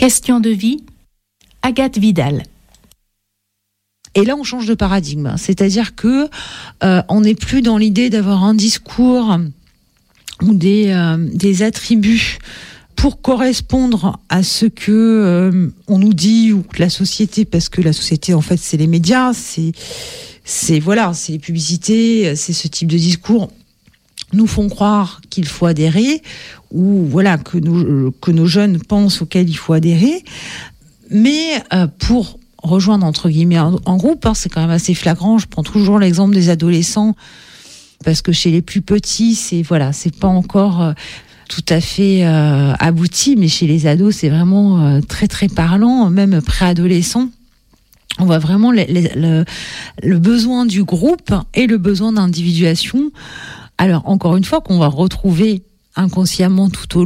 Question de vie, Agathe Vidal. Et là, on change de paradigme. C'est-à-dire que on n'est plus dans l'idée d'avoir un discours ou des attributs pour correspondre à ce que on nous dit ou la société, parce que la société, en fait, c'est les médias, c'est les publicités, c'est ce type de discours nous font croire qu'il faut adhérer, ou voilà que nos jeunes pensent auquel il faut adhérer. Mais pour rejoindre entre guillemets en groupe, c'est quand même assez flagrant. Je prends toujours l'exemple des adolescents, parce que chez les plus petits, c'est pas encore tout à fait abouti, mais chez les ados, c'est vraiment très très parlant, même préadolescents. On voit vraiment le besoin du groupe et le besoin d'individuation. Alors, encore une fois, qu'on va retrouver inconsciemment tout au long